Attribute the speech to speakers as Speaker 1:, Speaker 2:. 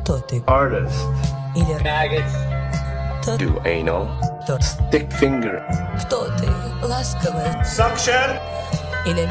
Speaker 1: Хто ти?
Speaker 2: Artist.
Speaker 1: Или
Speaker 3: Maggots.
Speaker 2: Do anal.
Speaker 1: хто?
Speaker 2: Stick finger.
Speaker 1: Хто ти? Ласкаве.
Speaker 3: Suction.